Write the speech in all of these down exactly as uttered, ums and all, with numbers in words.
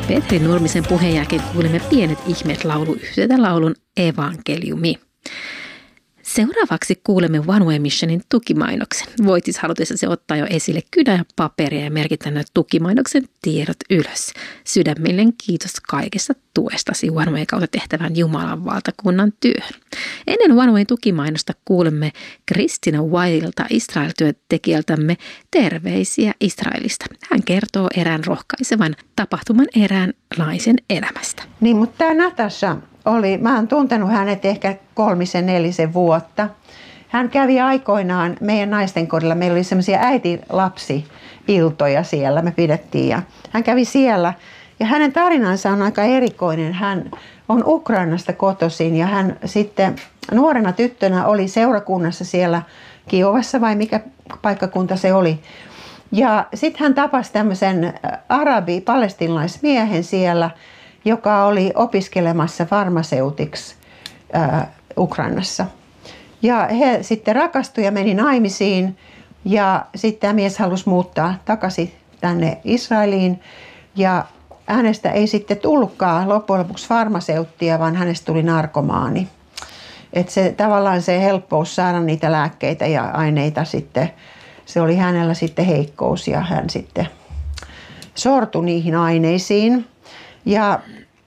Petri Nurmisen puheen jälkeen kuulimme Pienet ihmeet -lauluyhtyeeltä laulun Evankeliumi. Seuraavaksi kuulemme One Way Missionin tukimainoksen. Voit siis halutessasi ottaa jo esille kynä ja paperia ja merkitä nämä tukimainoksen tiedot ylös. Sydämellinen kiitos kaikesta tuestasi One Way kautta tehtävän Jumalan valtakunnan työhön. Ennen One Way tukimainosta kuulemme Kristina Wildelta Israel-työntekijältämme terveisiä Israelista. Hän kertoo erään rohkaisevan tapahtuman erään naisen elämästä. Niin, mutta tämä Natasha oli, mä oon tuntenut hänet ehkä kolmisen nelisen vuotta. Hän kävi aikoinaan meidän naisten kodilla. Meillä oli semmoisia äiti-lapsi-iltoja siellä, me pidettiin. Ja hän kävi siellä ja hänen tarinansa on aika erikoinen. Hän on Ukrainasta kotoisin ja hän sitten nuorena tyttönä oli seurakunnassa siellä Kiovassa vai mikä paikkakunta se oli. Ja sitten hän tapasi tämmöisen arabi-palestinalaismiehen siellä, joka oli opiskelemassa farmaseutiksi ää, Ukrainassa. Ja he sitten rakastuivat ja meni naimisiin ja sitten tämä mies halusi muuttaa takaisin tänne Israeliin ja hänestä ei sitten tullutkaan loppujen lopuksi farmaseuttia, vaan hänestä tuli narkomaani. Että se tavallaan se helppous saada niitä lääkkeitä ja aineita sitten, se oli hänellä sitten heikkous ja hän sitten sortui niihin aineisiin. Ja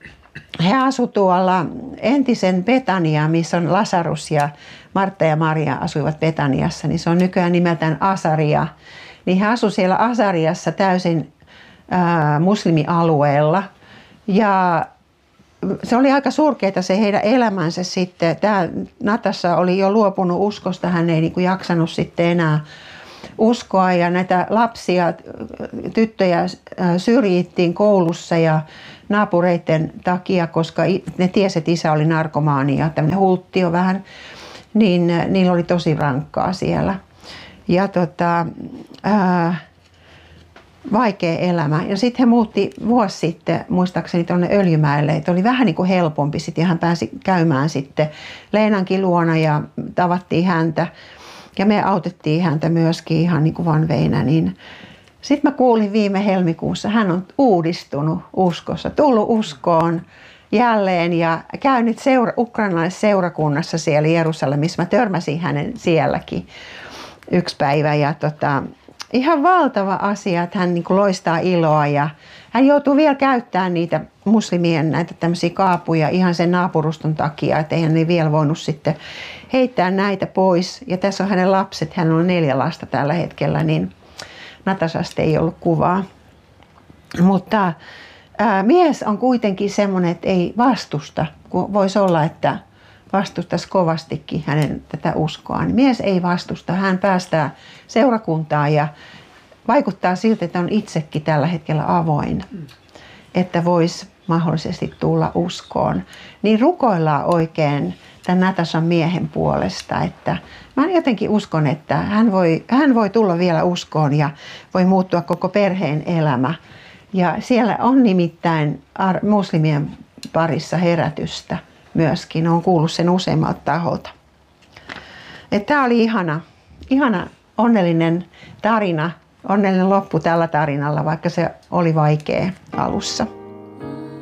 he asuivat tuolla entisen Betania, missä on Lasarus ja Martta ja Maria asuivat Betaniassa, niin se on nykyään nimeltään Asaria. Niin he asuivat siellä Asariassa täysin ää, muslimialueella ja se oli aika surkeata se heidän elämänsä sitten. Tämä Natasha oli jo luopunut uskosta, hän ei niin kuin jaksanut sitten enää uskoa ja näitä lapsia, tyttöjä syrjittiin koulussa ja naapureiden takia, koska ne tiesi, että isä oli narkomaani ja tämmöinen hulttio vähän, niin niillä oli tosi rankkaa siellä. Ja tota, ää, vaikea elämä. Ja sitten he muutti vuosi sitten, muistaakseni tuonne Öljymäelle, että oli vähän niin kuin helpompi sitten ja hän pääsi käymään sitten Leenankin luona ja tavattiin häntä. Ja me autettiin häntä myöskin ihan niin kuin vanveinä. Niin sitten mä kuulin viime helmikuussa, hän on uudistunut uskossa, tullut uskoon jälleen ja käynyt seura, ukrainalaisessa seurakunnassa siellä Jerusalemissa. Mä törmäsin hänen sielläkin yksi päivä ja tota, ihan valtava asia, että hän niin kuin loistaa iloa ja hän joutuu vielä käyttämään niitä muslimien näitä tämmöisiä kaapuja ihan sen naapuruston takia, että eihän ne vielä voinut sitten heittää näitä pois. Ja tässä on hänen lapset, hän on neljä lasta tällä hetkellä, niin Natashasta ei ollut kuvaa. Mutta ää, mies on kuitenkin semmoinen, että ei vastusta, kun voisi olla, että vastustaisi kovastikin hänen tätä uskoaan. Mies ei vastusta, hän päästää seurakuntaa ja vaikuttaa siltä, että on itsekin tällä hetkellä avoin, että voisi mahdollisesti tulla uskoon. Niin rukoillaan oikein tämän Natashan miehen puolesta, että mä jotenkin uskon, että hän voi, hän voi tulla vielä uskoon ja voi muuttua koko perheen elämä. Ja siellä on nimittäin muslimien parissa herätystä myöskin, olen kuullut sen useimmalta taholta. Tämä oli ihana, ihana onnellinen tarina, onnellinen loppu tällä tarinalla, vaikka se oli vaikea alussa.